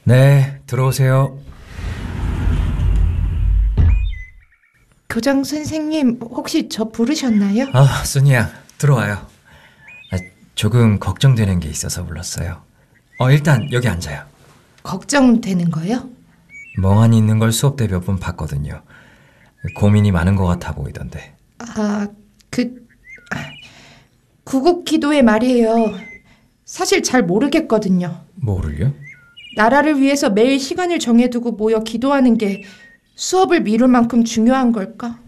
네, 들어오세요. 교장 선생님, 혹시 저 부르셨나요? 순이 양, 들어와요. 조금 걱정되는 게 있어서 불렀어요. 일단 여기 앉아요. 걱정되는 거요? 멍하니 있는 걸 수업 때 몇 번 봤거든요. 고민이 많은 것 같아 보이던데. 구국 기도회 말이에요. 사실 잘 모르겠거든요. 뭐를요? 나라를 위해서 매일 시간을 정해두고 모여 기도하는 게 수업을 미룰 만큼 중요한 걸까?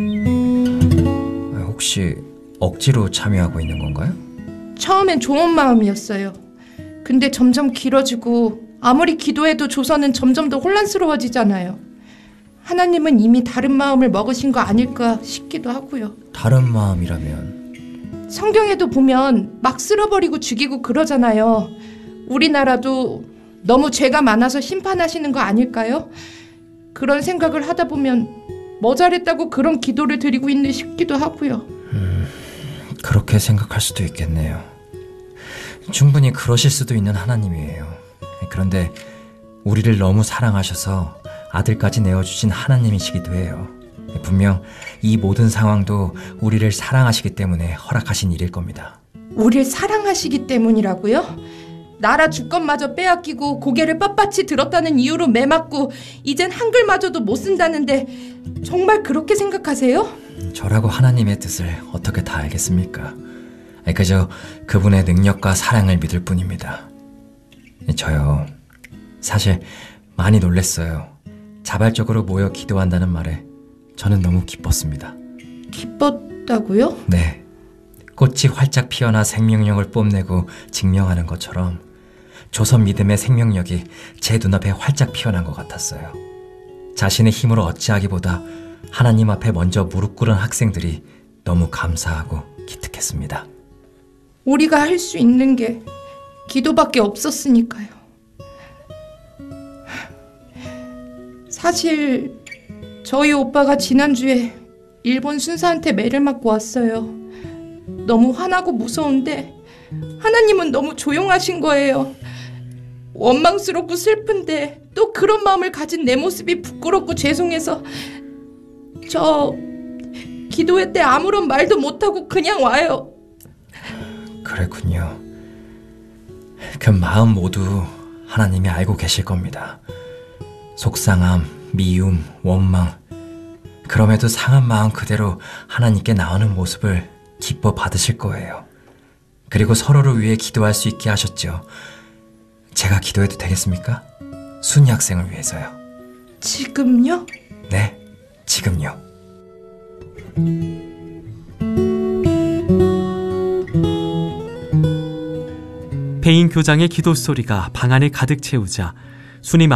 혹시 억지로 참여하고 있는 건가요? 처음엔 좋은 마음이었어요. 근데 점점 길어지고 아무리 기도해도 조선은 점점 더 혼란스러워지잖아요. 하나님은 이미 다른 마음을 먹으신 거 아닐까 싶기도 하고요. 다른 마음이라면? 성경에도 보면 막 쓸어버리고 죽이고 그러잖아요. 우리나라도 너무 죄가 많아서 심판하시는 거 아닐까요? 그런 생각을 하다 보면 뭐 잘했다고 그런 기도를 드리고 있는 싶기도 하고요. 그렇게 생각할 수도 있겠네요. 충분히 그러실 수도 있는 하나님이에요. 그런데 우리를 너무 사랑하셔서 아들까지 내어주신 하나님이시기도 해요. 분명 이 모든 상황도 우리를 사랑하시기 때문에 허락하신 일일 겁니다. 우리를 사랑하시기 때문이라고요? 나라 주권마저 빼앗기고 고개를 빳빳이 들었다는 이유로 매맞고 이젠 한글마저도 못 쓴다는데 정말 그렇게 생각하세요? 저라고 하나님의 뜻을 어떻게 다 알겠습니까? 그저 그분의 능력과 사랑을 믿을 뿐입니다. 저요, 사실 많이 놀랐어요. 자발적으로 모여 기도한다는 말에 저는 너무 기뻤습니다. 기뻤다고요? 네, 꽃이 활짝 피어나 생명력을 뽐내고 증명하는 것처럼 조선 믿음의 생명력이 제 눈앞에 활짝 피어난 것 같았어요. 자신의 힘으로 어찌하기보다 하나님 앞에 먼저 무릎 꿇은 학생들이 너무 감사하고 기특했습니다. 우리가 할 수 있는 게 기도밖에 없었으니까요. 사실 저희 오빠가 지난주에 일본 순사한테 매를 맞고 왔어요. 너무 화나고 무서운데 하나님은 너무 조용하신 거예요. 원망스럽고 슬픈데 또 그런 마음을 가진 내 모습이 부끄럽고 죄송해서 저 기도회 때 아무런 말도 못하고 그냥 와요. 그랬군요. 그 마음 모두 하나님이 알고 계실 겁니다. 속상함, 미움, 원망, 그럼에도 상한 마음 그대로 하나님께 나오는 모습을 기뻐 받으실 거예요. 그리고 서로를 위해 기도할 수 있게 하셨죠. 제가 기도해도 되겠습니까? 순이 학생을 위해서요. 지금요? 네, 지금요. 배인 교장의 기도 소리가 방 안을 가득 채우자 순이